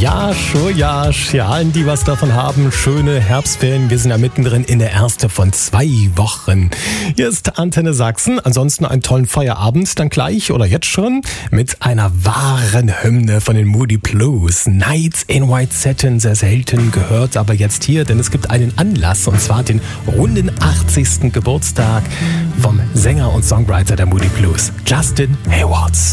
Ja, allen, die was davon haben, schöne Herbstferien. Wir sind ja mittendrin in der ersten von 2 Wochen. Hier ist Antenne Sachsen. Ansonsten einen tollen Feierabend, dann gleich oder jetzt schon mit einer wahren Hymne von den Moody Blues. Nights in White Satin, sehr selten gehört, aber jetzt hier, denn es gibt einen Anlass, und zwar den runden 80. Geburtstag vom Sänger und Songwriter der Moody Blues, Justin Hayward.